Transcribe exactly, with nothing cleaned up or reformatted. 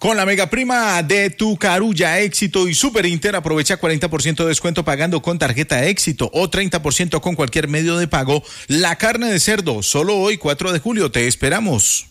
Con la mega prima de tu Carulla, Éxito y Super Inter, aprovecha cuarenta por ciento de descuento pagando con tarjeta Éxito o treinta por ciento con cualquier medio de pago. La carne de cerdo, solo hoy cuatro de julio, te esperamos.